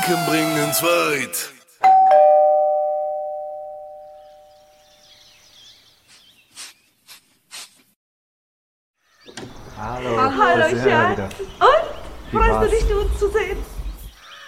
Gedanken bringen's weit. Hallo. Hallo, Sie hören Schatz. wieder. Und? Freust du dich, uns zu sehen?